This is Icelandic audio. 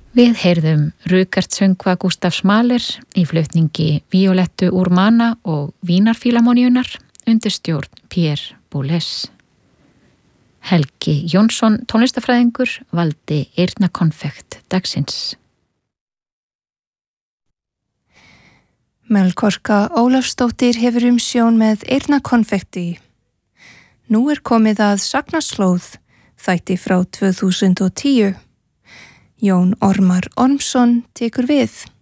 Við heyrðum Rukert söngva Gústafs Mahler í flutningi Violettu Urmana og Vínarfílamóníunar undir stjórn Pierre Boulez. Helgi Jónsson tónlistafræðingur valdi eyrnakonfekt dagsins. Melkorka Ólafsdóttir hefur umsjón með eyrnakonfekti. Nú komið að sagnaslóð, þætti frá 2010. Jón Ormar Ormsson tekur við.